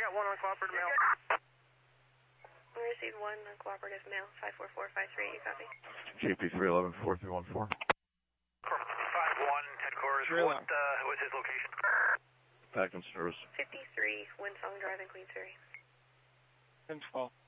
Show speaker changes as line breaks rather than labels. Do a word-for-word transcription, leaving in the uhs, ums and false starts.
got one uncooperative male.
We received one uncooperative male, five four four five three, you copy?
G P three eleven four three one four.
five one, headquarters. What uh, was his location?
Packing service.
fifty-three, Windsong Drive in Queens Ferry.
ten twelve.